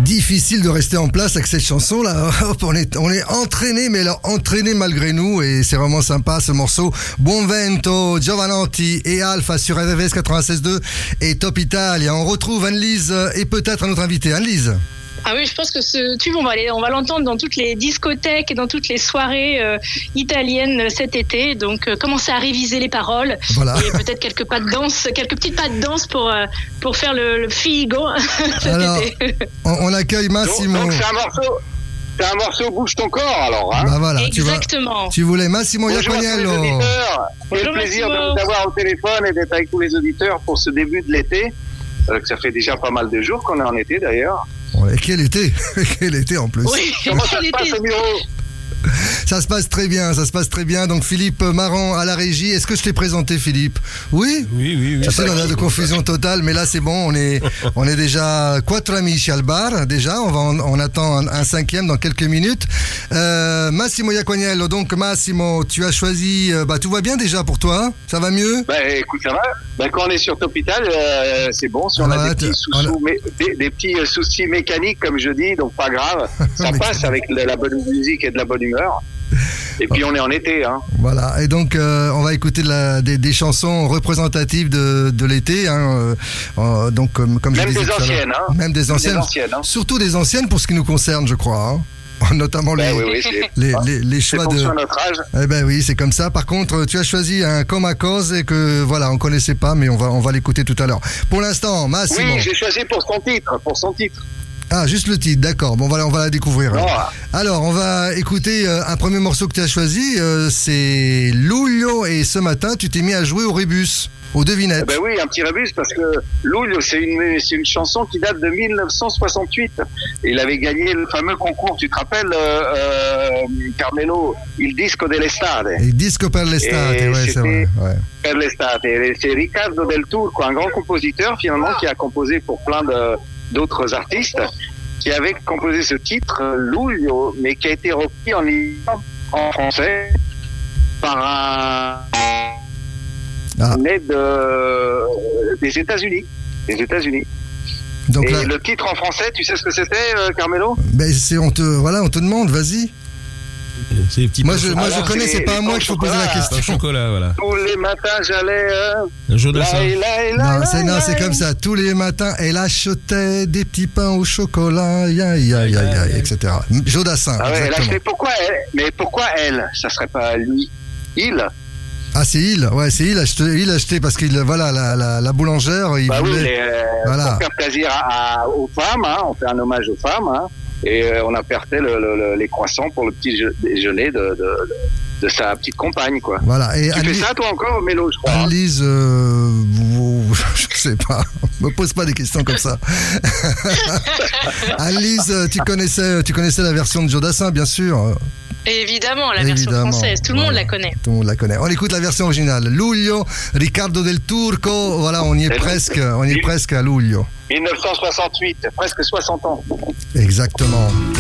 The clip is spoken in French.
Difficile de rester en place avec cette chanson là. Hop, on est entraîné, mais alors entraîné malgré nous, et c'est vraiment sympa ce morceau. Buon Vento, Giovanotti et Alpha sur RVVS 96.2 et Top Italia. On retrouve Anne-Lise et peut-être un autre invité. Anne-Lise. Ah oui, je pense que ce tube, on va l'entendre dans toutes les discothèques et dans toutes les soirées italiennes cet été. Donc, commencez à réviser les paroles. Voilà. Et peut-être quelques petites pas de danse pour faire le figo cet alors, été. On accueille Massimo. Donc c'est un morceau bouge ton corps alors. Hein, bah voilà, exactement. Tu voulais Massimo Iacognello. C'est le plaisir de vous avoir au téléphone et d'être avec tous les auditeurs pour ce début de l'été. Ça fait déjà pas mal de jours qu'on est en été d'ailleurs. Et quel été quel été en plus. Oui, comment ça se passe au bureau? Ça se passe très bien. Donc Philippe Marant à la régie. Est-ce que je t'ai présenté, Philippe? Oui. Tu sais, on a de confusion totale, mais là c'est bon. On est déjà quattro amici al bar. Déjà, on attend un cinquième dans quelques minutes. Massimo Iacognello. Donc Massimo, tu as choisi. Tout va bien déjà pour toi? Ça va mieux? Écoute, ça va. Quand on est sur Topital, c'est bon. Si on a des petits soucis mécaniques, comme je dis, donc pas grave. Ça passe avec de la bonne musique et de la bonne humeur. Et puis on est en été, hein. Voilà. Et donc on va écouter des chansons représentatives de l'été, hein. Donc comme même je disais des anciennes, hein. Même des anciennes, hein. Surtout des anciennes pour ce qui nous concerne, je crois. Hein. Notamment les choix de notre âge. Eh ben oui, c'est comme ça. Par contre, tu as choisi un Comme à cause et que voilà, on connaissait pas, mais on va l'écouter tout à l'heure. Pour l'instant, Massimo. Oui, j'ai choisi pour son titre. Ah, juste le titre, d'accord. Bon, on va la découvrir. Non. Alors, on va écouter un premier morceau que tu as choisi. C'est Luglio, et ce matin, tu t'es mis à jouer au rébus, aux devinettes. Oui, un petit rébus, parce que Luglio, c'est une chanson qui date de 1968. Il avait gagné le fameux concours, tu te rappelles, Carmelo, Il Disco dell'Estate. Il Disco per l'estate, ouais, c'est vrai. Ouais. Per l'estate. C'est Riccardo Del Turco, un grand compositeur, finalement, qui a composé pour plein d'autres artistes, qui avait composé ce titre, Luglio, mais qui a été repris en français par un aide des États-Unis. Donc, et le titre en français, tu sais ce que c'était, Carmelo? On te demande, vas-y. Moi je connais, c'est pas à moi qu'il faut poser la question. Chocolat, voilà. Tous les matins j'allais. Non, c'est comme ça. Tous les matins, elle achetait des petits pains au chocolat, etc. Jodassin. Ah ouais, elle achetait. Pourquoi elle? Ça serait pas lui? Il? Ah, c'est il. Ouais, c'est il achetait parce qu'il la boulangère. Il voulait. Pour faire plaisir aux femmes, hein, on fait un hommage aux femmes. Hein. Et on apportait les croissants pour le petit déjeuner de sa petite compagne, quoi. Voilà. Et tu fais ça, toi, encore, Mélo, je crois. Anne-Lise, je sais pas. Me pose pas des questions comme ça. Anne-Lise, tu connaissais la version de Jodassin, bien sûr. Évidemment, la version française. Tout le monde la connaît. Tout le monde la connaît. On écoute la version originale. Luglio, Riccardo Del Turco. Voilà, on y est presque à Luglio. 1968, presque 60 ans. Exactement.